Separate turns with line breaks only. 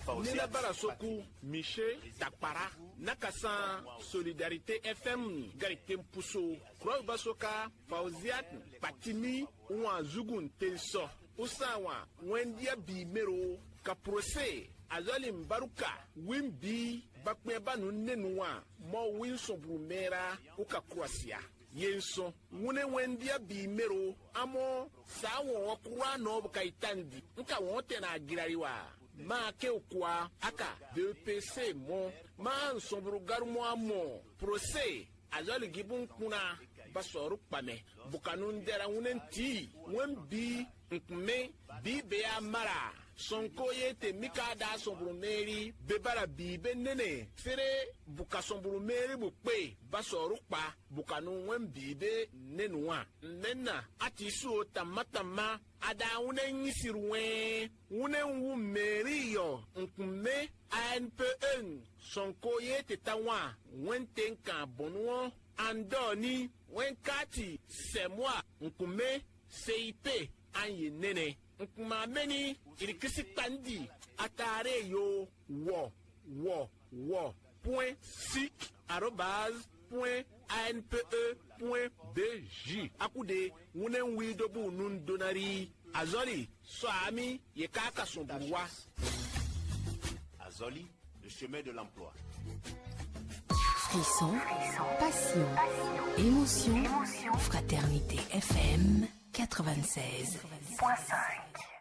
Nina Barasoku, Miché, Takpara, Nakasan, Solidarité FM, Garitem Pousso, Kroy Basoka, Fauziat, Patimi, Ouan Zugun Telso, Usawa, Wendia Bimero, Kaprose, Azolim Baruka, Wimbi, Bakmebanu Nenua, Mo Wilson Brumera, Uka Kroasia. Yenso, Wune Wendia Bimero, Amo, Sawo Okura no Kaitandi, Nka Wote na Girariwa. Ma ke okwa aka DPC mo ma nsomburu garumo amo procès azali gibun kuna basoru pame bukanun dera wunenti wembi nkme bi be amara sonko yete mikada somburu meri bebara bi benene fere buka somburu meri bukpe basoru pa bukanu wembi be nenwa menna atisu tamatama ada wune nyisirwe wune wu meriyo nkume ANPN sonko yete tawa wenten kan bonwo andoni wenkati semwa nkume CIP anye nene nkuma meni irikisi pandi atare yo wo point sic @ .anpe.bj akude wune widobu nun donari azoli soami yekaka somburwa
Azoli, le chemin de l'emploi.
Frisson, passion, émotion, fraternité FM 96.5.